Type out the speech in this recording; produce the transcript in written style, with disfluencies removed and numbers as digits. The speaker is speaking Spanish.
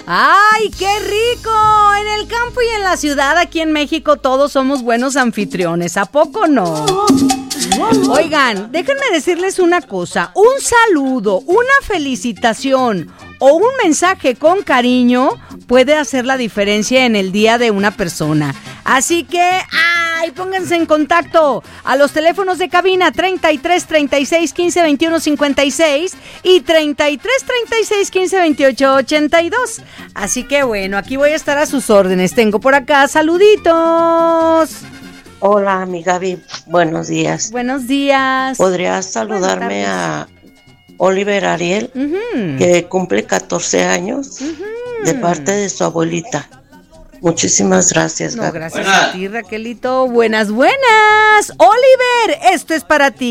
¡Ay, qué rico! En el campo y en la ciudad, aquí en México, todos somos buenos anfitriones. ¿A poco no? Oigan, déjenme decirles una cosa. Un saludo, una felicitación o un mensaje con cariño puede hacer la diferencia en el día de una persona. Así que, pónganse en contacto a los teléfonos de cabina 33 36 15 21 56 y 33 36 15 28 82. Así que bueno, aquí voy a estar a sus órdenes. Tengo por acá saluditos. Hola, mi Gaby. Buenos días. Buenos días. ¿Podrías saludarme a Oliver Ariel, que cumple 14 años, de parte de su abuelita? Muchísimas gracias, Gaby. No, gracias a ti, Raquelito. Buenas. Oliver, esto es para ti.